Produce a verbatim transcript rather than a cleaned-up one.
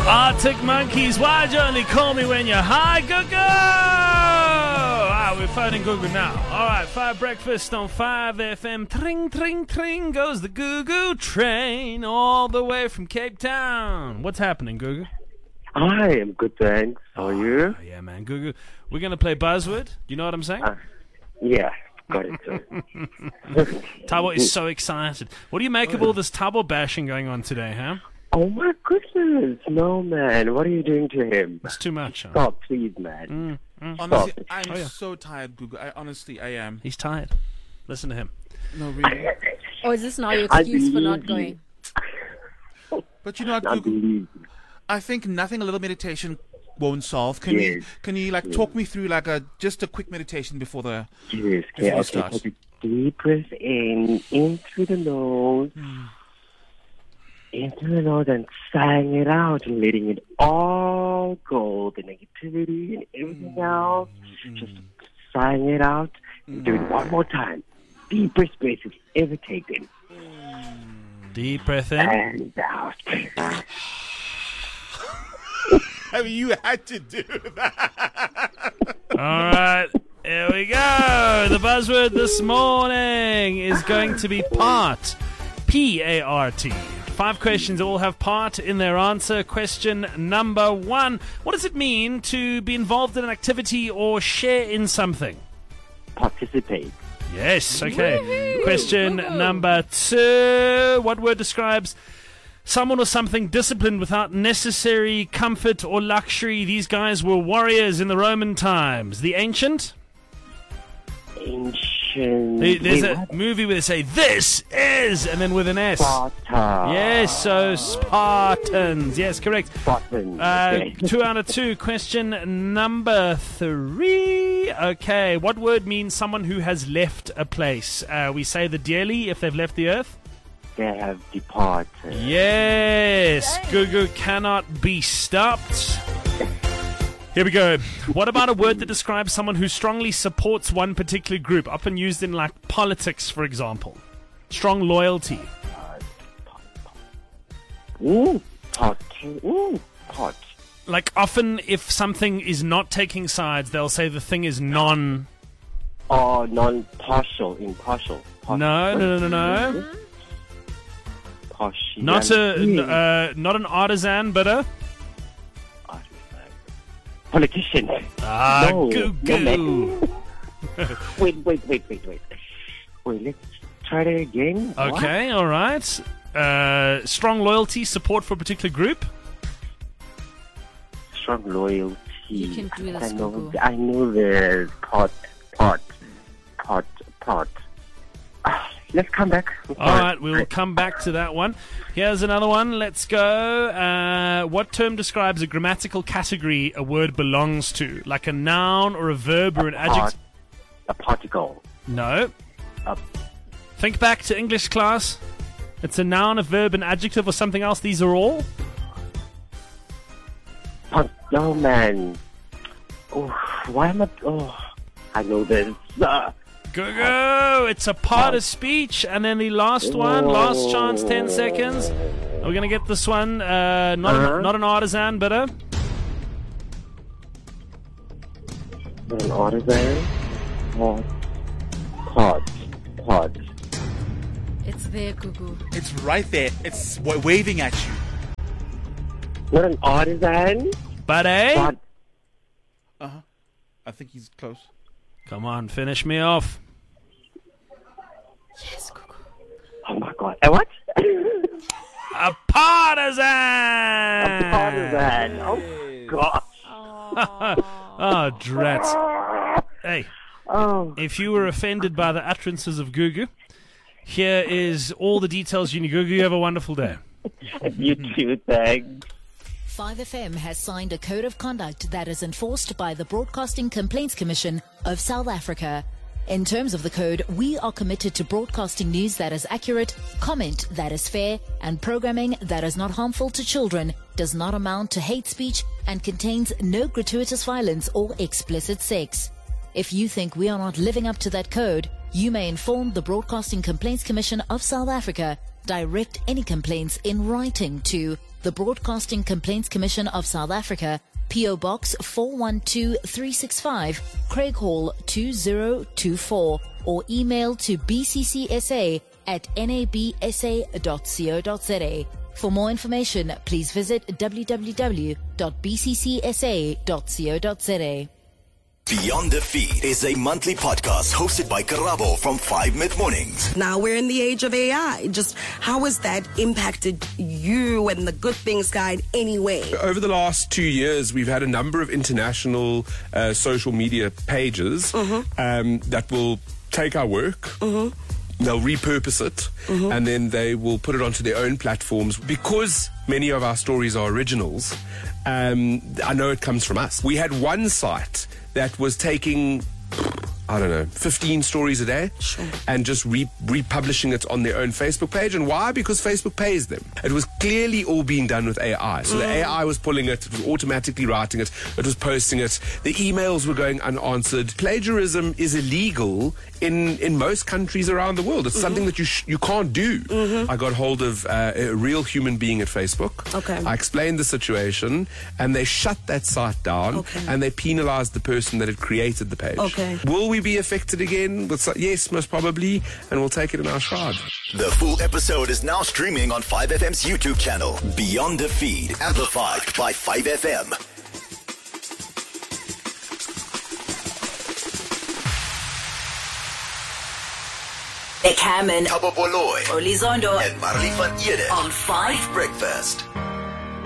Arctic Monkeys, why'd you only call me when you're high? Google! Ah, we're phoning Google now. All right, Five Breakfast on five F M. Tring, tring, tring goes the Google train all the way from Cape Town. What's happening, Google? I am good, thanks. How are you? Oh, yeah, man. Google, we're going to play Buzzword. You know what I'm saying? Uh, yeah, got it. Sir. Tabo is so excited. What do you make of all this Tabo bashing going on today, huh? Oh, my goodness. No, man. What are you doing to him? It's too much. Huh? Stop, please, man. Mm, mm. Honestly, Stop. I'm Oh, yeah. so tired, Google. I honestly, I am. He's tired. Listen to him. No, really. Or is this now your I excuse for believe not you. going? But you know what, I Google? believe you. I think nothing a little meditation won't solve. Can you Yes. can you like talk me through like a just a quick meditation before the Yes, Before okay, we okay. start. Take a deep breath in, in through the nose, in through the nose, and sighing it out and letting it all go, the negativity and everything else. Just sighing it out and do it one more time. Deepest breath you've ever taken. Deep breath in. And out. I mean, you had to do that. All right, here we go. The buzzword this morning is going to be part. P A R T. Five questions all have part in their answer. Question number one. What does it mean to be involved in an activity or share in something? Participate. Yes, okay. Woohoo! Question Woohoo! number two. What word describes someone or something disciplined without necessary comfort or luxury? These guys were warriors in the Roman times. The ancient? Ancient. There- There's Wait, a what? movie where they say, this is, and then with an S. Sparta. Yes, so Spartans. Yes, correct. Spartan. Uh, Okay. two out of two. Question number three. Okay, what word means someone who has left a place? Uh, we say the dearly if they've left the earth. They have departed. Yes, Gugu cannot be stopped. Here we go. What about a word that describes someone who strongly supports one particular group, often used in like politics, for example? Strong loyalty. Ooh, pot. Ooh, pot. Like often if something is not taking sides, they'll say the thing is non... Or non-partial, impartial. Partial. No, no, no, no, no. Partial. Not a, n- uh, not an artisan, but a... Politician. Ah, No, goo no, goo. Wait, wait, wait, wait, wait. Wait, let's try that again. What? Okay, all right. Uh, strong loyalty, support for a particular group. Strong loyalty. You can do this, I know, Gugu. I know the pot, pot, pot, pot. Ah, let's come back. All right, we'll come back to that one. Here's another one. Let's go. Uh, what term describes a grammatical category a word belongs to? Like a noun or a verb or an Part, adjective? a particle. No. A Think back to English class. It's a noun, a verb, an adjective, or something else. These are all. pot. No, man. Oh, why am I? Oh, I know this. Uh, Go, go! It's a part of speech. And then the last one, last chance, ten seconds. We're going to get this one. Uh, not, Uh-huh. an, not an artisan, but a... an artisan. Pot, pot, pot. It's there, Gugu. It's right there. It's wa- waving at you. Not an artisan. But a... Pot. Uh huh. I think he's close. Come on, finish me off. Yes, Gugu. Oh my god. A what? A partisan! A partisan. Oh god. Oh, drats. Hey, Oh. if you were offended by the utterances of Gugu, here is all the details you need. Gugu, you have a wonderful day. You too, thanks. five F M has signed a code of conduct that is enforced by the Broadcasting Complaints Commission of South Africa. In terms of the code, we are committed to broadcasting news that is accurate, comment that is fair, and programming that is not harmful to children, does not amount to hate speech, and contains no gratuitous violence or explicit sex. If you think we are not living up to that code, you may inform the Broadcasting Complaints Commission of South Africa. Direct any complaints in writing to the the Broadcasting Complaints Commission of South Africa, P O Box four one two three six five, Craighall two zero two four, or email to b c c s a at n a b s a dot co dot z a. For more information, please visit w w w dot b c c s a dot co dot z a. Beyond the Feed is a monthly podcast hosted by Karabo from five Mid-Mornings. Now we're in the age of A I. Just how has that impacted you and the Good Things Guide anyway? Over the last two years, we've had a number of international uh, social media pages mm-hmm. um, that will take our work. Mm-hmm. They'll repurpose it, mm-hmm. and then they will put it onto their own platforms. Because many of our stories are originals, um, I know it comes from us. We had one site that was taking, I don't know, fifteen stories a day sure. and just re- republishing it on their own Facebook page. And why? Because Facebook pays them. It was clearly all being done with A I. So mm. the A I was pulling it, it was automatically writing it, it was posting it. The emails were going unanswered. Plagiarism is illegal in, in most countries around the world. It's mm-hmm. something that you sh- you can't do. Mm-hmm. I got hold of uh, a real human being at Facebook. Okay. I explained the situation, and they shut that site down, okay. and they penalized the person that had created the page. Okay. Will we be affected again? With, yes, most probably, and we'll take it in our stride. The full episode is now streaming on five F M's YouTube channel, Beyond the Feed, amplified by five F M. Ekhamen, Thabo Boloyi, Olizondo, and Marley van Eden on five Breakfast.